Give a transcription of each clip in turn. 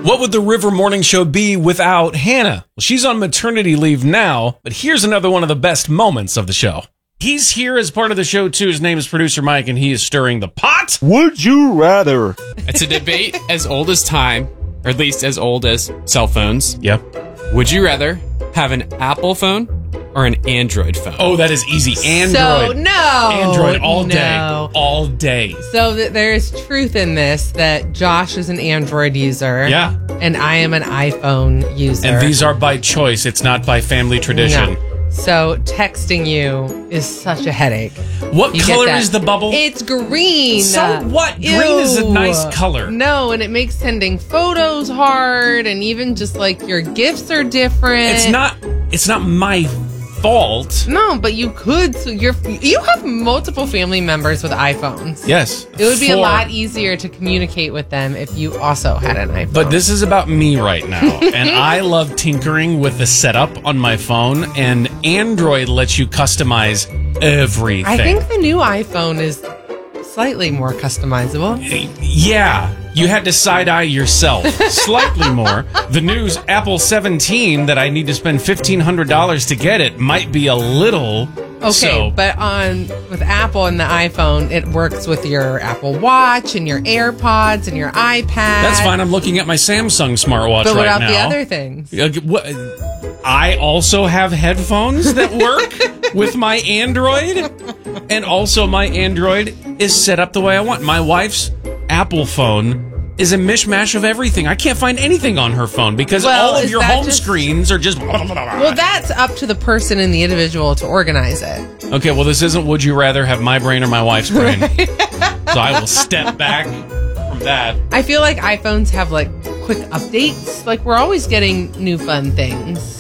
What would the River Morning Show be without Hannah? Well, she's on maternity leave now, but here's another one of the best moments of the show. He's here as part of the show, too. His name is Producer Mike, and he is stirring the pot. Would you rather? It's a debate as old as time, or at least as old as cell phones. Yep. Would you rather have an Apple phone or an Android phone? Oh, that is easy. Android. So, no. Android all day. No. All day. So there is truth in this that Josh is an Android user. Yeah. And I am an iPhone user. And these are by choice. It's not by family tradition. No. So texting you is such a headache. What You color get that. is the bubble? It's green. So what? Ew. Green is a nice color. No, and it makes sending photos hard, and even just like your gifts are different. It's not my fault. No, but you could. So you have multiple family members with iPhones. Yes. It would be a lot easier to communicate with them if you also had an iPhone. But this is about me right now. And I love tinkering with the setup on my phone. And Android lets you customize everything. I think the new iPhone is slightly more customizable. Yeah. You had to side-eye yourself slightly more. The new Apple 17 that I need to spend $1,500 to get it might be a little... Okay, but with Apple and the iPhone, it works with your Apple Watch and your AirPods and your iPad. That's fine. I'm looking at my Samsung smartwatch but what right about now. the other things? I also have headphones that work with my Android, and also my Android is set up the way I want. My wife's Apple phone is a mishmash of everything. I can't find anything on her phone because all of your home screens are just... Well, that's up to the person and the individual to organize it. Okay, well, this isn't would you rather have my brain or my wife's brain. So I will step back from that. I feel like iPhones have like quick updates. Like we're always getting new fun things.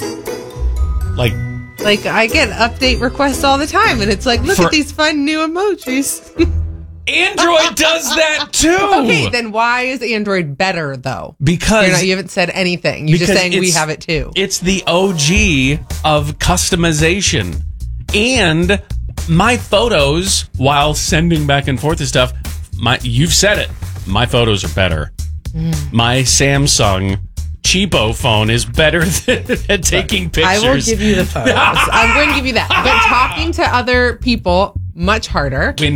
Like I get update requests all the time, and it's like, look at these fun new emojis. Android does that too. Okay, then why is Android better though? Because you haven't said anything. You're just saying we have it too. It's the OG of customization. And my photos, while sending back and forth and stuff, you've said it. My photos are better. My Samsung cheapo phone is better at taking pictures. I will give you the photos. I'm going to give you that. But talking to other people, much harder. Win.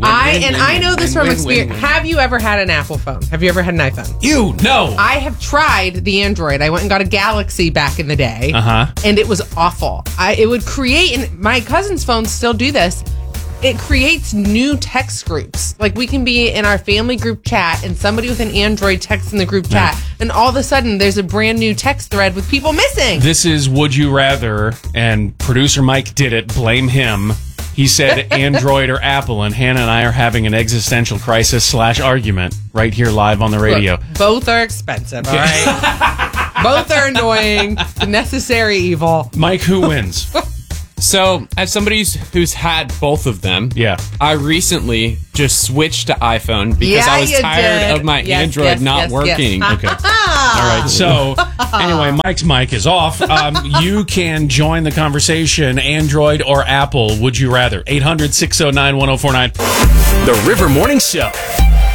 I know this from experience. Have you ever had an Apple phone? Have you ever had an iPhone? No. I have tried the Android. I went and got a Galaxy back in the day. And it was awful. It would create, and my cousin's phones still do this, it creates new text groups. Like we can be in our family group chat and somebody with an Android texts in the group chat, and all of a sudden there's a brand new text thread with people missing. This is Would You Rather, and producer Mike did it. Blame him. He said Android or Apple, and Hannah and I are having an existential crisis / argument right here live on the radio. Look, both are expensive, all right? Both are annoying, necessary evil. Mike, who wins? So, as somebody who's had both of them, I recently just switched to iPhone because I was tired of my Android not working. Okay. All right. So, anyway, Mike's mic is off. You can join the conversation, Android or Apple. Would you rather? 800-609-1049. The River Morning Show.